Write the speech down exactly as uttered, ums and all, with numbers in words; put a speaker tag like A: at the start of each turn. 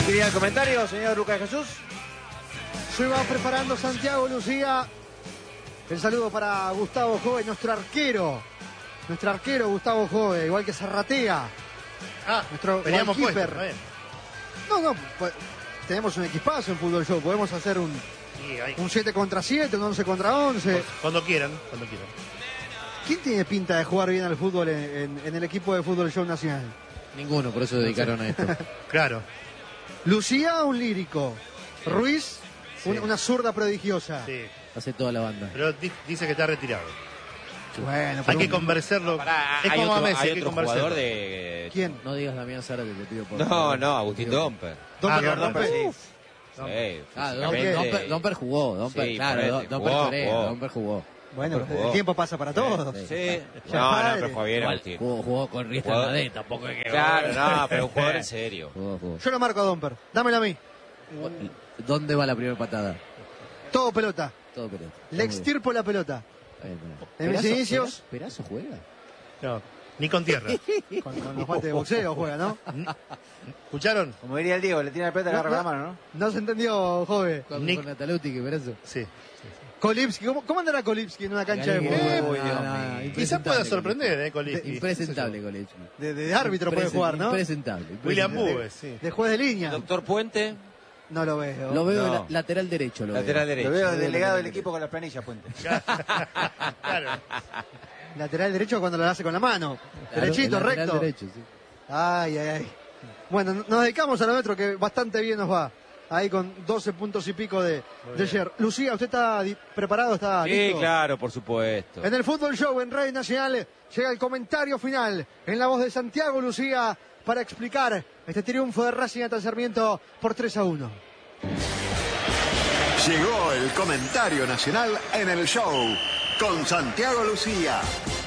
A: ¿Quería el comentario, señor Lucas Jesús?
B: Se va preparando Santiago Lucía. El saludo para Gustavo Jove, nuestro arquero. Nuestro arquero Gustavo Jove, igual que Zarratea.
C: Ah,
B: nuestro
C: teníamos puesto.
B: goalkeeper. No, no, pues, tenemos un equipazo en Fútbol Show. Podemos hacer un,
C: Sí, hay-
B: un siete contra siete, un once contra once.
C: Cuando quieran, cuando quieran.
B: ¿Quién tiene pinta de jugar bien al fútbol en, en- en el equipo de Fútbol Show Nacional?
D: Ninguno, por eso se dedicaron a esto.
C: Claro.
B: Lucía, un lírico. Ruiz,
C: Sí.
B: un- una zurda prodigiosa.
C: Sí.
D: Hace toda la banda.
C: Pero di- dice que está retirado.
B: Bueno,
C: Hay
B: pero
C: que
B: un-
C: convencerlo.
E: Pará,
C: Es
E: hay
C: como
E: otro,
C: a Messi,
E: hay
C: hay que
E: otro jugador
C: convencerlo.
E: de...
B: ¿Quién?
D: No digas Damián Zárate, te pido por
E: No,
D: favor.
E: no, Agustín Domper.
B: Domper,
C: Ah,
B: Domper.
C: Domper, sí.
B: Uf.
E: Sí,
D: Ah,
E: físicamente-
D: Domper, Domper jugó. Domper,
E: Sí,
D: claro,
E: ponete,
D: Domper
E: jugó,
D: Corea,
E: jugó.
D: Domper jugó.
B: Bueno,
E: Domper
B: el
E: jugó.
B: tiempo pasa para todos.
D: Sí.
E: Sí.
B: Ya
E: No, no,
B: padre.
E: pero juega bien
D: Igual,
E: Agustín.
D: jugó, jugó con Riestra
E: Jugó-
D: Madrid, tampoco es que...
E: Claro, no, pero un jugador en serio.
D: Jugó, jugó.
B: Yo lo marco a Domper. Dámela a mí.
D: ¿Dónde va la primera patada?
B: Todo pelota.
D: Todo pelota.
B: Le extirpo la pelota. En mis
D: Perazo-
B: inicios,
D: Perazo juega.
C: No, ni con tierra.
B: con, con los guantes de boxeo juega, ¿no?
C: ¿Escucharon?
A: Como diría el Diego, le tiene la pelota, agarra
B: No,
A: la mano, ¿no?
B: No se entendió, Jove.
D: Con,
C: Nick-
D: con Nataluti, que Perazo.
C: Sí.
B: Kolipski, ¿cómo, cómo andará Kolipski en una cancha de
D: Uy,
B: fútbol?
D: no, no,
C: Quizás
D: impresentable,
C: pueda sorprender, ¿eh,
D: Kolipski.
C: Colín?
D: Impresentable, Kolipski.
B: De, de árbitro puede
D: Impresen-
B: jugar, ¿no?
D: Impresentable.
C: William
D: impresentable.
C: Búez, sí.
B: De juez de línea.
E: Doctor Puente,
B: No lo veo.
D: Lo veo
E: No.
D: la- lateral derecho. Lo
E: lateral
D: veo.
E: derecho.
A: Lo veo delegado del equipo con las planillas, Puente.
C: Claro.
B: Lateral derecho cuando lo hace con la mano.
D: Claro,
B: Derechito,
D: el lateral
B: recto.
D: derecho, sí.
B: Ay, ay, ay. Bueno, nos dedicamos a lo nuestro que bastante bien nos va. Ahí con doce puntos y pico de, de ayer. Lucía, ¿usted está di- preparado? ¿Está
E: Sí,
B: listo?
E: claro, por supuesto.
B: En el Fútbol Show en Radio Nacional llega el comentario final en la voz de Santiago Lucía para explicar este triunfo de Racing ante Sarmiento por tres a uno.
F: Llegó el comentario nacional en el show con Santiago Lucía.